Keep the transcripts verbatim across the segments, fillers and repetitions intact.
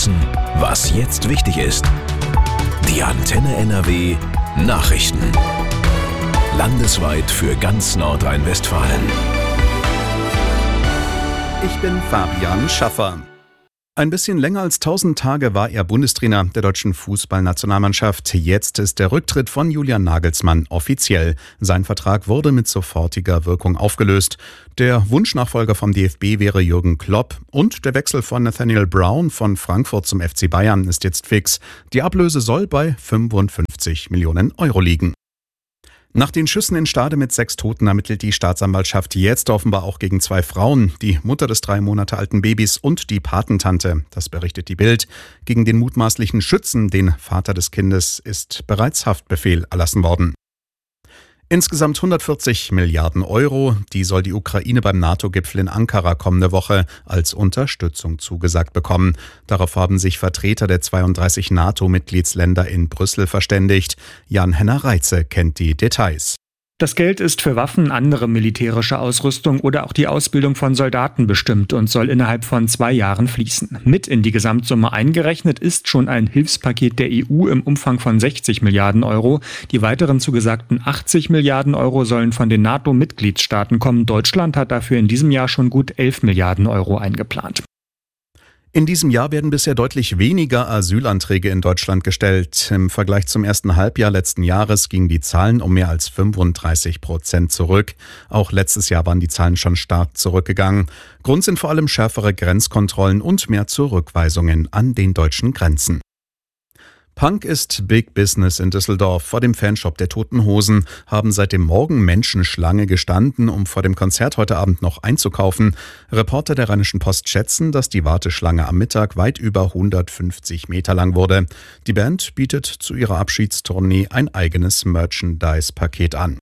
wissen, was jetzt wichtig ist. Die Antenne N R W Nachrichten. Landesweit für ganz Nordrhein-Westfalen. Ich bin Fabian Schaffer. Ein bisschen länger als tausend Tage war er Bundestrainer der deutschen Fußballnationalmannschaft. Jetzt ist der Rücktritt von Julian Nagelsmann offiziell. Sein Vertrag wurde mit sofortiger Wirkung aufgelöst. Der Wunschnachfolger vom D F B wäre Jürgen Klopp. Und der Wechsel von Nathaniel Brown von Frankfurt zum F C Bayern ist jetzt fix. Die Ablöse soll bei fünfundfünfzig Millionen Euro liegen. Nach den Schüssen in Stade mit sechs Toten ermittelt die Staatsanwaltschaft jetzt offenbar auch gegen zwei Frauen, die Mutter des drei Monate alten Babys und die Patentante. Das berichtet die Bild. Gegen den mutmaßlichen Schützen, den Vater des Kindes, ist bereits Haftbefehl erlassen worden. Insgesamt hundertvierzig Milliarden Euro, die soll die Ukraine beim NATO-Gipfel in Ankara kommende Woche als Unterstützung zugesagt bekommen. Darauf haben sich Vertreter der zweiunddreißig NATO-Mitgliedsländer in Brüssel verständigt. Jan-Henner Reitze kennt die Details. Das Geld ist für Waffen, andere militärische Ausrüstung oder auch die Ausbildung von Soldaten bestimmt und soll innerhalb von zwei Jahren fließen. Mit in die Gesamtsumme eingerechnet ist schon ein Hilfspaket der E U im Umfang von sechzig Milliarden Euro. Die weiteren zugesagten achtzig Milliarden Euro sollen von den NATO-Mitgliedstaaten kommen. Deutschland hat dafür in diesem Jahr schon gut elf Milliarden Euro eingeplant. In diesem Jahr werden bisher deutlich weniger Asylanträge in Deutschland gestellt. Im Vergleich zum ersten Halbjahr letzten Jahres gingen die Zahlen um mehr als fünfunddreißig Prozent zurück. Auch letztes Jahr waren die Zahlen schon stark zurückgegangen. Grund sind vor allem schärfere Grenzkontrollen und mehr Zurückweisungen an den deutschen Grenzen. Punk ist Big Business in Düsseldorf. Vor dem Fanshop der Toten Hosen haben seit dem Morgen Menschen Schlange gestanden, um vor dem Konzert heute Abend noch einzukaufen. Reporter der Rheinischen Post schätzen, dass die Warteschlange am Mittag weit über hundertfünfzig Meter lang wurde. Die Band bietet zu ihrer Abschiedstournee ein eigenes Merchandise-Paket an.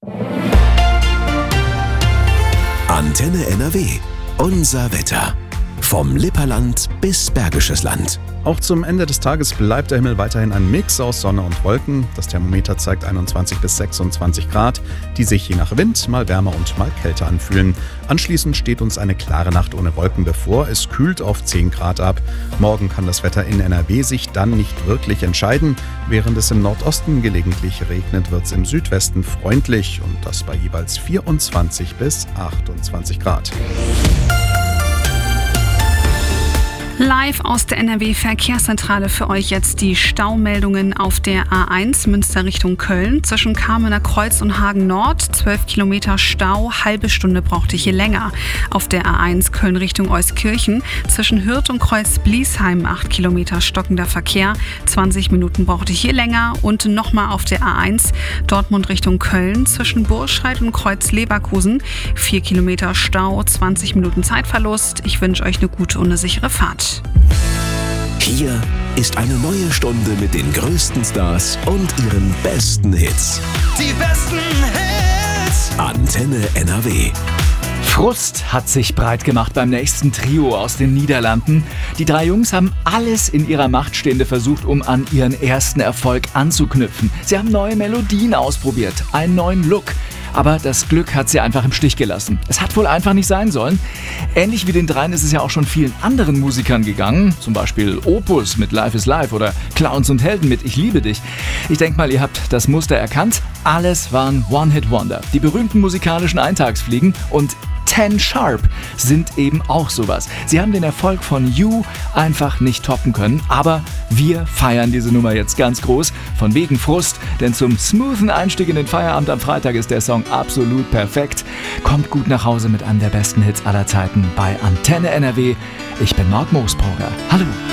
Antenne N R W. Unser Wetter. Vom Lipperland bis Bergisches Land. Auch zum Ende des Tages bleibt der Himmel weiterhin ein Mix aus Sonne und Wolken. Das Thermometer zeigt einundzwanzig bis sechsundzwanzig Grad, die sich je nach Wind mal wärmer und mal kälter anfühlen. Anschließend steht uns eine klare Nacht ohne Wolken bevor. Es kühlt auf zehn Grad ab. Morgen kann das Wetter in N R W sich dann nicht wirklich entscheiden. Während es im Nordosten gelegentlich regnet, wird es im Südwesten freundlich und das bei jeweils vierundzwanzig bis achtundzwanzig Grad. Live aus der N R W-Verkehrszentrale für euch jetzt die Staumeldungen auf der A eins Münster Richtung Köln. Zwischen Kamener Kreuz und Hagen Nord zwölf Kilometer Stau, halbe Stunde braucht ihr hier länger. Auf der A eins Köln Richtung Euskirchen zwischen Hürth und Kreuz Bliesheim acht Kilometer stockender Verkehr, zwanzig Minuten braucht ihr hier länger. Und nochmal auf der A eins Dortmund Richtung Köln zwischen Burscheid und Kreuz Leverkusen vier Kilometer Stau, zwanzig Minuten Zeitverlust. Ich wünsche euch eine gute und eine sichere Fahrt. Hier ist eine neue Stunde mit den größten Stars und ihren besten Hits. Die besten Hits! Antenne N R W. Frust hat sich breit gemacht beim nächsten Trio aus den Niederlanden. Die drei Jungs haben alles in ihrer Macht Stehende versucht, um an ihren ersten Erfolg anzuknüpfen. Sie haben neue Melodien ausprobiert, einen neuen Look. Aber das Glück hat sie einfach im Stich gelassen. Es hat wohl einfach nicht sein sollen. Ähnlich wie den dreien ist es ja auch schon vielen anderen Musikern gegangen. Zum Beispiel Opus mit Life is Life oder Clowns und Helden mit Ich liebe dich. Ich denke mal, ihr habt das Muster erkannt. Alles waren One-Hit-Wonder. Die berühmten musikalischen Eintagsfliegen und Ten Sharp sind eben auch sowas. Sie haben den Erfolg von You einfach nicht toppen können, aber wir feiern diese Nummer jetzt ganz groß, von wegen Frust, denn zum smoothen Einstieg in den Feierabend am Freitag ist der Song absolut perfekt. Kommt gut nach Hause mit einem der besten Hits aller Zeiten bei Antenne N R W. Ich bin Marc Moosbrucker. Hallo.